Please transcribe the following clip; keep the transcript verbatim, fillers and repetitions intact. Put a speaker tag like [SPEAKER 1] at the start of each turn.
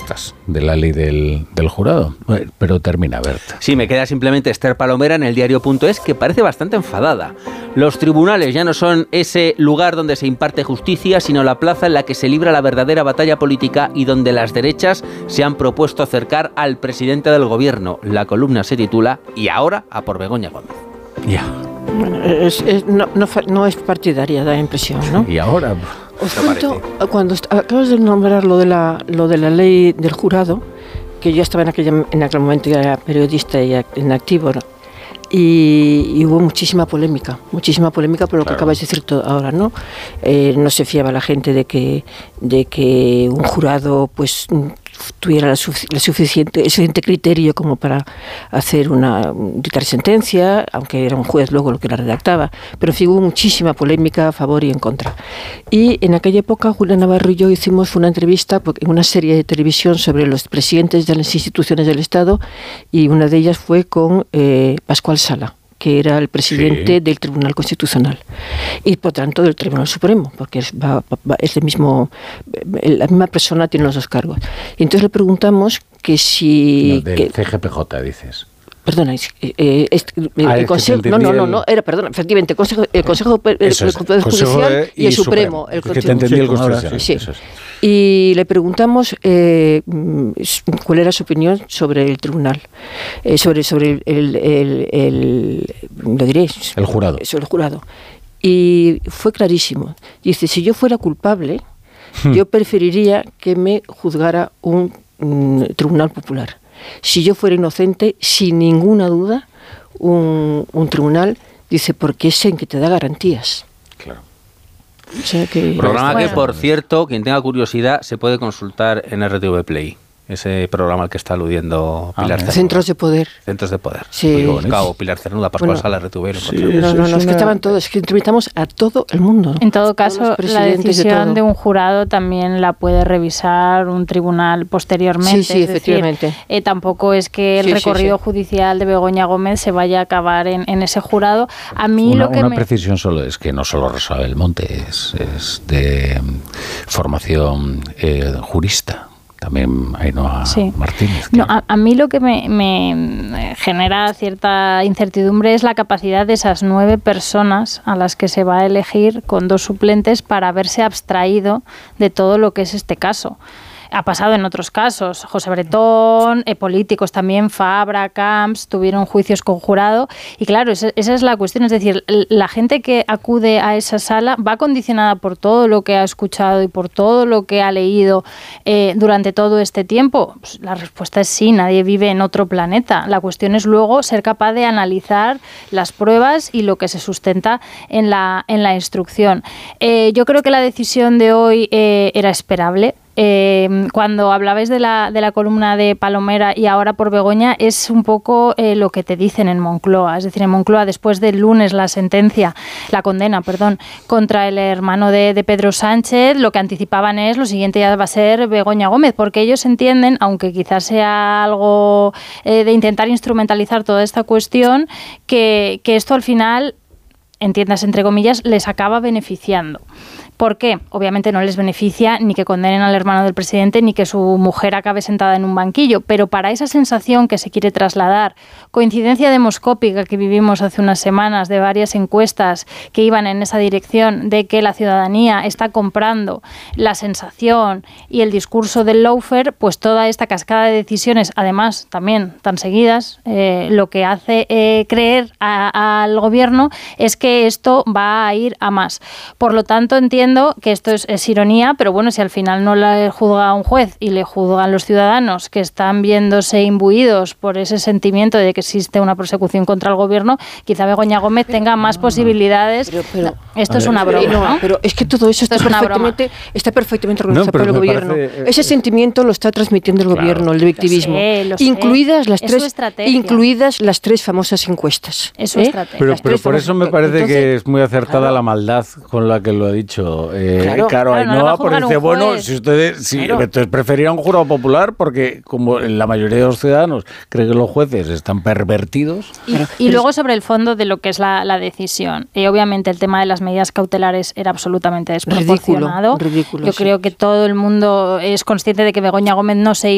[SPEAKER 1] propuestas de la ley del, del jurado. Pero termina, Berta.
[SPEAKER 2] Sí, me queda simplemente Esther Palomera en el diario punto es, que parece bastante enfadada. Los tribunales ya no son ese lugar donde se imparte justicia, sino la plaza en la que se libra la verdadera batalla política y donde las derechas se han propuesto acercar al presidente del gobierno. La columna se titula "Y ahora a por Begoña Gómez".
[SPEAKER 1] Ya.
[SPEAKER 3] Bueno, es, es, no, no, no es partidaria, da impresión, ¿no?
[SPEAKER 1] Y ahora...
[SPEAKER 3] Os cuento, cuando acabas de nombrar lo de la lo de la ley del jurado, que yo estaba en aquella en aquel momento, ya era periodista y en activo, ¿no? Y, y hubo muchísima polémica, muchísima polémica por lo claro. que acabas de decir todo ahora, ¿no? Eh, no se fiaba la gente de que de que un jurado pues tuviera la, sufic- la suficiente, el suficiente criterio como para hacer una dictar sentencia, aunque era un juez luego lo que la redactaba, pero en fin, hubo muchísima polémica a favor y en contra. Y en aquella época Julia Navarro y yo hicimos una entrevista en una serie de televisión sobre los presidentes de las instituciones del Estado, y una de ellas fue con eh, Pascual Sala, que era el presidente sí. del Tribunal Constitucional y por tanto del Tribunal Supremo, porque es, va, va, es el mismo, la misma persona tiene los dos cargos. Y entonces le preguntamos que si...
[SPEAKER 1] No, del
[SPEAKER 3] que,
[SPEAKER 1] C G P J, dices.
[SPEAKER 3] Perdona, eh, eh, el, ah, el consejo, no, no, no, no, era, perdona, efectivamente, el Consejo, el Consejo el, el, el Poder Judicial y, y el Supremo.
[SPEAKER 1] Supremo.
[SPEAKER 3] El
[SPEAKER 1] que te entendí el Constitucional.
[SPEAKER 3] Sí. Sí. Y le preguntamos eh, cuál era su opinión sobre el tribunal, eh, sobre sobre el, el, el, el lo diré,
[SPEAKER 1] el jurado.
[SPEAKER 3] Sobre el jurado. Y fue clarísimo. Dice, si yo fuera culpable, hmm. yo preferiría que me juzgara un, un tribunal popular. Si yo fuera inocente, sin ninguna duda, un, un tribunal, dice, porque es en que te da garantías.
[SPEAKER 1] Claro.
[SPEAKER 3] O sea que,
[SPEAKER 2] programa
[SPEAKER 3] bueno.
[SPEAKER 2] que, por cierto, quien tenga curiosidad, se puede consultar en R T V Play. Ese programa al que está aludiendo Pilar ah, Cernuda.
[SPEAKER 3] Centros de poder.
[SPEAKER 2] Centros de poder.
[SPEAKER 3] Sí.
[SPEAKER 2] Cabo, Pilar Cernuda, Pascual bueno, Sala, R T V.
[SPEAKER 3] Sí, no, no, no, es que estaban todos, es que entrevistamos a todo el mundo.
[SPEAKER 4] En todo caso, la decisión de, de un jurado también la puede revisar un tribunal posteriormente.
[SPEAKER 3] Sí, sí,
[SPEAKER 4] es
[SPEAKER 3] efectivamente.
[SPEAKER 4] Decir, eh, tampoco es que el sí, recorrido sí, sí. judicial de Begoña Gómez se vaya a acabar en, en ese jurado. A mí
[SPEAKER 1] una,
[SPEAKER 4] lo que
[SPEAKER 1] una
[SPEAKER 4] me...
[SPEAKER 1] precisión solo es que no solo Rosa Belmonte es, es de formación eh, jurista. También Ainhoa sí. Martínez.
[SPEAKER 4] No, a, a mí lo que me, me genera cierta incertidumbre es la capacidad de esas nueve personas a las que se va a elegir con dos suplentes para haberse abstraído de todo lo que es este caso. Ha pasado en otros casos. José Bretón, eh, políticos también, Fabra, Camps, tuvieron juicios con jurado. Y claro, esa, esa es la cuestión. Es decir, la gente que acude a esa sala va condicionada por todo lo que ha escuchado y por todo lo que ha leído eh, durante todo este tiempo. Pues la respuesta es sí, nadie vive en otro planeta. La cuestión es luego ser capaz de analizar las pruebas y lo que se sustenta en la, en la instrucción. Eh, yo creo que la decisión de hoy eh, era esperable. Eh, cuando hablabais de la, de la columna de Palomera y ahora por Begoña, es un poco eh, lo que te dicen en Moncloa. Es decir, en Moncloa, después del lunes, la sentencia, la condena, perdón, contra el hermano de, de Pedro Sánchez, lo que anticipaban es lo siguiente ya va a ser Begoña Gómez, porque ellos entienden, aunque quizás sea algo eh, de intentar instrumentalizar toda esta cuestión, que, que esto al final, entiendas entre comillas, les acaba beneficiando. ¿Por qué? Obviamente no les beneficia ni que condenen al hermano del presidente ni que su mujer acabe sentada en un banquillo, pero para esa sensación que se quiere trasladar, coincidencia demoscópica que vivimos hace unas semanas de varias encuestas que iban en esa dirección de que la ciudadanía está comprando la sensación y el discurso del lawfare, pues toda esta cascada de decisiones, además también tan seguidas, eh, lo que hace eh, creer a, al gobierno es que esto va a ir a más. Por lo tanto, entiendo que esto es, es ironía, pero bueno, si al final no le juzga un juez y le juzgan los ciudadanos que están viéndose imbuidos por ese sentimiento de que existe una persecución contra el gobierno, quizá Begoña Gómez tenga más no, posibilidades. Pero, pero, esto es ver, una broma, no, ¿no?
[SPEAKER 3] Pero es que todo eso está, es perfectamente, está perfectamente organizado no, por el gobierno. Parece, ese sentimiento lo está transmitiendo el claro, gobierno, el de victimismo. Lo sé, lo incluidas sé. Las tres, incluidas las tres famosas encuestas.
[SPEAKER 4] Es su ¿eh? estrategia.
[SPEAKER 1] Pero, pero por eso me parece Entonces, que es muy acertada claro. la maldad con la que lo ha dicho. Eh, claro, claro, claro no, no por dice, bueno, si ustedes si claro. entonces preferían un jurado popular porque como la mayoría de los ciudadanos creen que los jueces están pervertidos.
[SPEAKER 4] Y, y luego sobre el fondo de lo que es la, la decisión. Eh, obviamente el tema de las medidas cautelares era absolutamente desproporcionado.
[SPEAKER 3] Ridículo, ridículo,
[SPEAKER 4] Yo
[SPEAKER 3] sí.
[SPEAKER 4] creo que todo el mundo es consciente de que Begoña Gómez no se